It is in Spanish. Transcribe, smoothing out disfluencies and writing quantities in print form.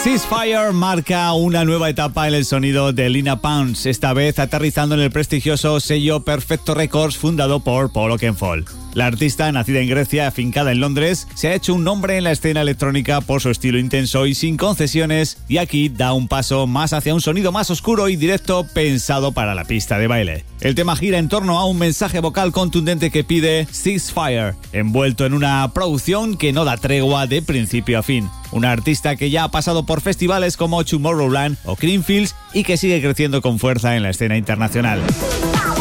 Ceasefire marca una nueva etapa en el sonido de Lina Pounds, esta vez aterrizando en el prestigioso sello Perfecto Records fundado por Paul Oakenfold. La artista, nacida en Grecia, afincada en Londres, se ha hecho un nombre en la escena electrónica por su estilo intenso y sin concesiones, y aquí da un paso más hacia un sonido más oscuro y directo pensado para la pista de baile. El tema gira en torno a un mensaje vocal contundente que pide Ceasefire, envuelto en una producción que no da tregua de principio a fin. Una artista que ya ha pasado por festivales como Tomorrowland o Creamfields y que sigue creciendo con fuerza en la escena internacional.